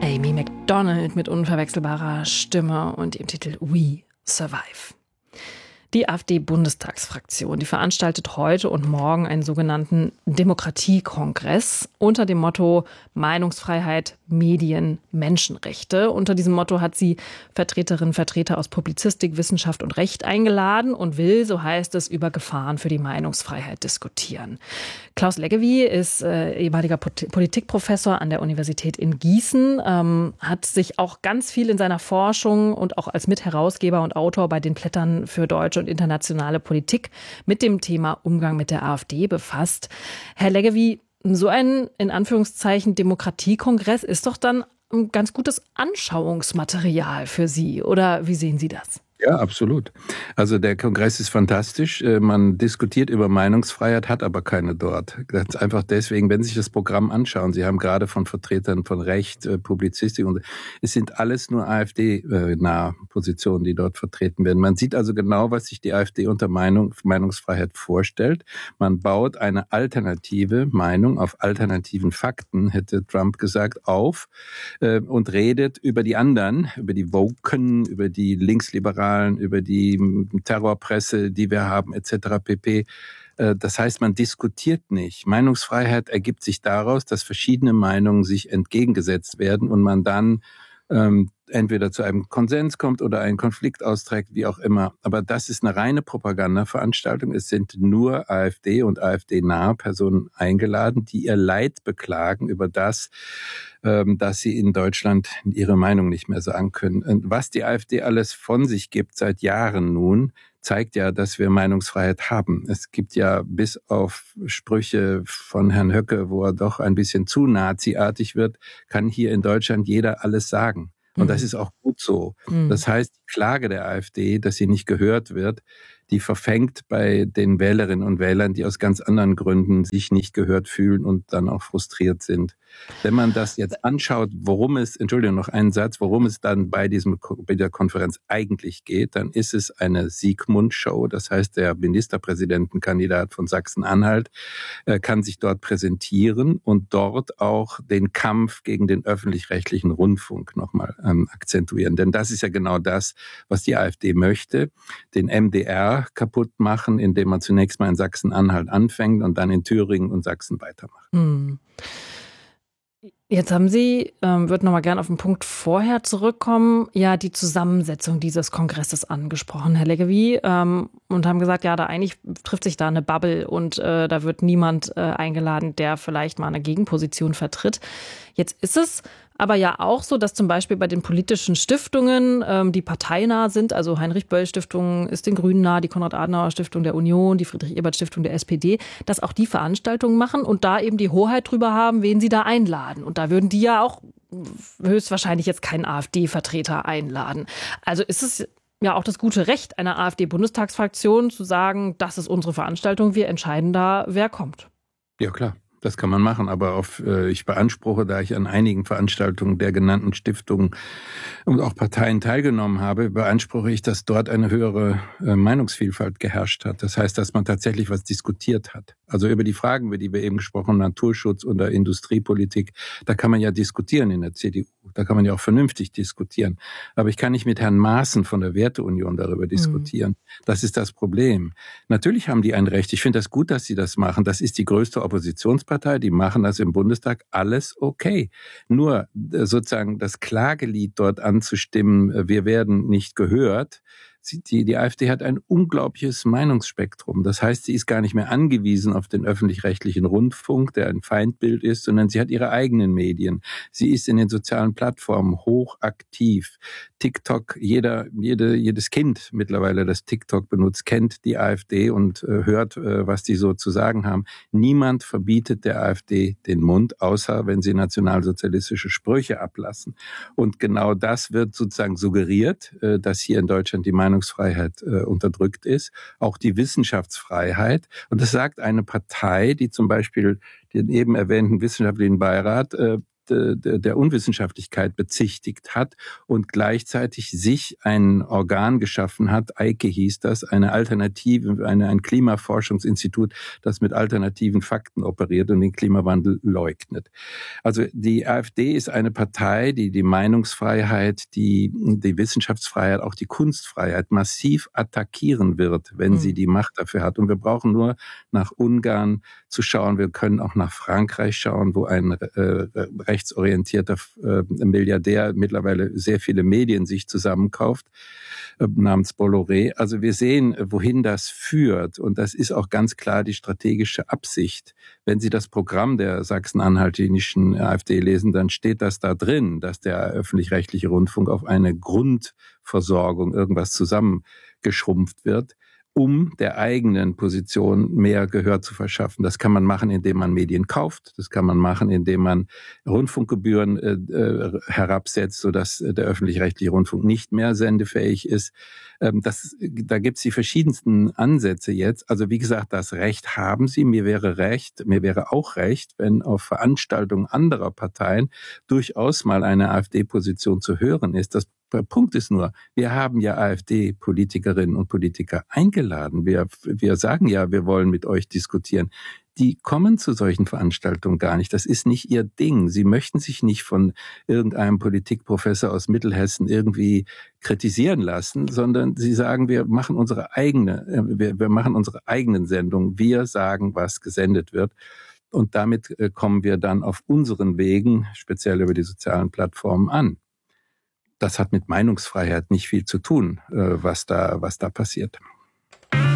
Amy Macdonald mit unverwechselbarer Stimme und dem Titel We Survive. Die AfD-Bundestagsfraktion, die veranstaltet heute und morgen einen sogenannten Demokratiekongress unter dem Motto Meinungsfreiheit, Medien, Menschenrechte. Unter diesem Motto hat sie Vertreterinnen und Vertreter aus Publizistik, Wissenschaft und Recht eingeladen und will, so heißt es, über Gefahren für die Meinungsfreiheit diskutieren. Klaus Leggevi ist ehemaliger Politikprofessor an der Universität in Gießen, hat sich auch ganz viel in seiner Forschung und auch als Mitherausgeber und Autor bei den Blättern für deutsche und internationale Politik mit dem Thema Umgang mit der AfD befasst. Herr Leggevi, so ein, in Anführungszeichen, Demokratiekongress ist doch dann ein ganz gutes Anschauungsmaterial für Sie, oder wie sehen Sie das? Ja, absolut. Also der Kongress ist fantastisch. Man diskutiert über Meinungsfreiheit, hat aber keine dort. Ganz einfach deswegen, wenn Sie sich das Programm anschauen, Sie haben gerade von Vertretern von Recht, Publizistik und es sind alles nur AfD-nahe Positionen, die dort vertreten werden. Man sieht also genau, was sich die AfD unter Meinungsfreiheit vorstellt. Man baut eine alternative Meinung auf alternativen Fakten, hätte Trump gesagt, auf und redet über die anderen, über die Woken, über die Linksliberalen, über die Terrorpresse, die wir haben, etc. pp. Das heißt, man diskutiert nicht. Meinungsfreiheit ergibt sich daraus, dass verschiedene Meinungen sich entgegengesetzt werden und man dann entweder zu einem Konsens kommt oder einen Konflikt austrägt, wie auch immer. Aber das ist eine reine Propagandaveranstaltung. Es sind nur AfD und AfD-nahe Personen eingeladen, die ihr Leid beklagen über das, dass sie in Deutschland ihre Meinung nicht mehr sagen können. Und was die AfD alles von sich gibt seit Jahren nun, zeigt ja, dass wir Meinungsfreiheit haben. Es gibt ja bis auf Sprüche von Herrn Höcke, wo er doch ein bisschen zu naziartig wird, kann hier in Deutschland jeder alles sagen. Und das ist auch gut so. Das heißt, die Klage der AfD, dass sie nicht gehört wird, die verfängt bei den Wählerinnen und Wählern, die aus ganz anderen Gründen sich nicht gehört fühlen und dann auch frustriert sind. Wenn man das jetzt anschaut, worum es dann bei der Konferenz eigentlich geht, dann ist es eine Siegmund-Show. Das heißt, der Ministerpräsidentenkandidat von Sachsen-Anhalt kann sich dort präsentieren und dort auch den Kampf gegen den öffentlich-rechtlichen Rundfunk nochmal akzentuieren. Denn das ist ja genau das, was die AfD möchte, den MDR kaputt machen, indem man zunächst mal in Sachsen-Anhalt anfängt und dann in Thüringen und Sachsen weitermacht. Jetzt haben Sie, würde noch mal gerne auf den Punkt vorher zurückkommen, ja, die Zusammensetzung dieses Kongresses angesprochen, Herr Leggevi, und haben gesagt, ja, da eigentlich trifft sich da eine Bubble und da wird niemand eingeladen, der vielleicht mal eine Gegenposition vertritt. Jetzt ist es aber ja auch so, dass zum Beispiel bei den politischen Stiftungen, die parteinah sind, also Heinrich-Böll-Stiftung ist den Grünen nah, die Konrad-Adenauer-Stiftung der Union, die Friedrich-Ebert-Stiftung der SPD, dass auch die Veranstaltungen machen und da eben die Hoheit drüber haben, wen sie da einladen. Und da würden die ja auch höchstwahrscheinlich jetzt keinen AfD-Vertreter einladen. Also ist es ja auch das gute Recht einer AfD-Bundestagsfraktion zu sagen, das ist unsere Veranstaltung, wir entscheiden da, wer kommt. Ja, klar. Das kann man machen, aber ich beanspruche, da ich an einigen Veranstaltungen der genannten Stiftungen und auch Parteien teilgenommen habe, beanspruche ich, dass dort eine höhere Meinungsvielfalt geherrscht hat. Das heißt, dass man tatsächlich was diskutiert hat. Also über die Fragen, über die wir eben gesprochen haben, Naturschutz oder Industriepolitik, da kann man ja diskutieren in der CDU. Da kann man ja auch vernünftig diskutieren. Aber ich kann nicht mit Herrn Maaßen von der Werteunion darüber diskutieren. Das ist das Problem. Natürlich haben die ein Recht. Ich finde das gut, dass sie das machen. Das ist die größte Oppositionspartei. Die machen das im Bundestag. Alles okay. Nur sozusagen das Klagelied dort anzustimmen, wir werden nicht gehört. Die AfD hat ein unglaubliches Meinungsspektrum. Das heißt, sie ist gar nicht mehr angewiesen auf den öffentlich-rechtlichen Rundfunk, der ein Feindbild ist, sondern sie hat ihre eigenen Medien. Sie ist in den sozialen Plattformen hochaktiv. TikTok, jedes Kind mittlerweile, das TikTok benutzt, kennt die AfD und hört, was die so zu sagen haben. Niemand verbietet der AfD den Mund, außer wenn sie nationalsozialistische Sprüche ablassen. Und genau das wird sozusagen suggeriert, dass hier in Deutschland die Meinungsfreiheit unterdrückt ist, auch die Wissenschaftsfreiheit. Und das sagt eine Partei, die zum Beispiel den eben erwähnten wissenschaftlichen Beirat der Unwissenschaftlichkeit bezichtigt hat und gleichzeitig sich ein Organ geschaffen hat, EIKE hieß das, eine Alternative, ein Klimaforschungsinstitut, das mit alternativen Fakten operiert und den Klimawandel leugnet. Also die AfD ist eine Partei, die die Meinungsfreiheit, die Wissenschaftsfreiheit, auch die Kunstfreiheit massiv attackieren wird, wenn sie die Macht dafür hat. Und wir brauchen nur nach Ungarn zu schauen. Wir können auch nach Frankreich schauen, wo ein rechtsorientierter Milliardär mittlerweile sehr viele Medien sich zusammenkauft, namens Bolloré. Also wir sehen, wohin das führt. Und das ist auch ganz klar die strategische Absicht. Wenn Sie das Programm der sachsen-anhaltinischen AfD lesen, dann steht das da drin, dass der öffentlich-rechtliche Rundfunk auf eine Grundversorgung irgendwas zusammengeschrumpft wird, um der eigenen Position mehr Gehör zu verschaffen. Das kann man machen, indem man Medien kauft. Das kann man machen, indem man Rundfunkgebühren herabsetzt, sodass der öffentlich-rechtliche Rundfunk nicht mehr sendefähig ist. Da gibt's die verschiedensten Ansätze jetzt. Also wie gesagt, das Recht haben Sie. Mir wäre auch recht, wenn auf Veranstaltungen anderer Parteien durchaus mal eine AfD-Position zu hören ist. Der Punkt ist nur, wir haben ja AfD-Politikerinnen und Politiker eingeladen. Wir sagen ja, wir wollen mit euch diskutieren. Die kommen zu solchen Veranstaltungen gar nicht. Das ist nicht ihr Ding. Sie möchten sich nicht von irgendeinem Politikprofessor aus Mittelhessen irgendwie kritisieren lassen, sondern sie sagen, wir machen unsere eigenen Sendungen. Wir sagen, was gesendet wird. Und damit kommen wir dann auf unseren Wegen, speziell über die sozialen Plattformen, an. Das hat mit Meinungsfreiheit nicht viel zu tun, was da passiert.